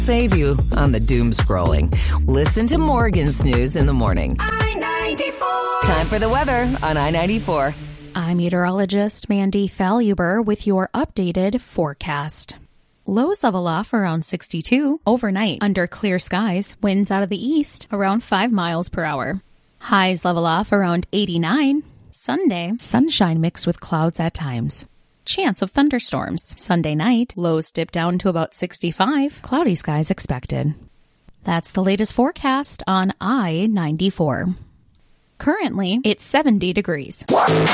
Save you on the doom scrolling. Listen to Morgan's News in the morning. I-94. Time for the weather on I-94. I'm meteorologist Mandy Faluber with your updated forecast. Lows level off around 62 overnight under clear skies. Winds out of the east around 5 miles per hour. Highs level off around 89. Sunday, sunshine mixed with clouds at times. Chance of thunderstorms. Sunday night, lows dip down to about 65. Cloudy skies expected. That's the latest forecast on I-94. Currently, it's 70 degrees.